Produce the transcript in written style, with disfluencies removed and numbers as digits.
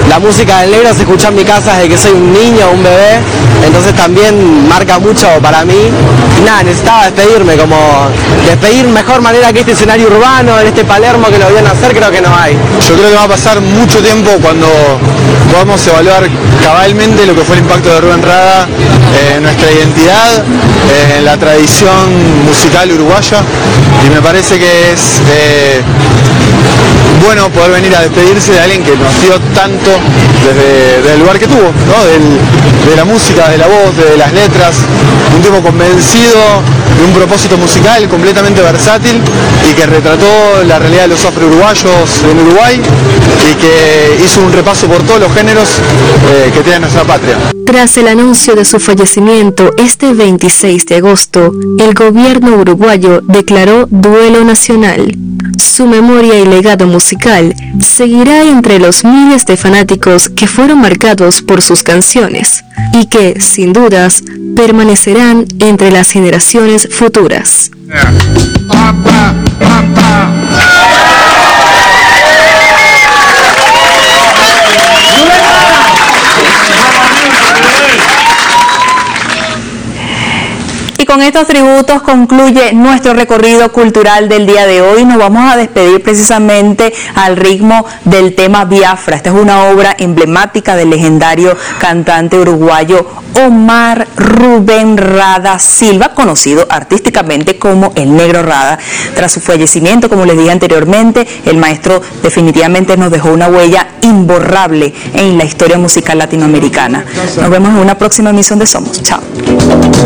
la música del negro se escucha en mi casa desde que soy un niño, un bebé, entonces también marca mucho para mí. Y nada, necesitaba despedirme, como despedir mejor manera que este escenario urbano, en este Palermo que lo vienen a hacer, creo que no hay. Yo creo que va a pasar mucho tiempo cuando podamos evaluar cabalmente lo que fue el impacto de Rubén Rada en nuestra identidad, en la tradición musical uruguaya, y me parece que es bueno poder venir a despedirse de alguien que nos dio tanto desde el lugar que tuvo, ¿no? De la música, de la voz, de las letras, un tipo convencido de un propósito musical completamente versátil y que retrató la realidad de los afro-uruguayos en Uruguay y que hizo un repaso por todos los géneros que tiene nuestra patria. Tras el anuncio de su fallecimiento este 26 de agosto, el gobierno uruguayo declaró duelo nacional. Su memoria y legado musical seguirá entre los miles de fanáticos que fueron marcados por sus canciones y que, sin dudas, permanecerán entre las generaciones futuras. Y con estos tributos concluye nuestro recorrido cultural del día de hoy. Nos vamos a despedir precisamente al ritmo del tema Biafra. Esta es una obra emblemática del legendario cantante uruguayo Omar Rubén Rada Silva, conocido artísticamente como el Negro Rada. Tras su fallecimiento, como les dije anteriormente, el maestro definitivamente nos dejó una huella imborrable en la historia musical latinoamericana. Nos vemos en una próxima emisión de Somos. Chao.